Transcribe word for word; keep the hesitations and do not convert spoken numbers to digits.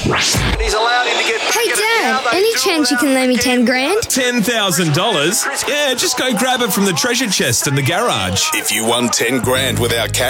He's allowed him to get back Hey, at it now. Dad, They any do chance you allow can lend me him to ten get grand? ten thousand dollars? Yeah, just go grab it from the treasure chest in the garage. If you won ten grand without cash,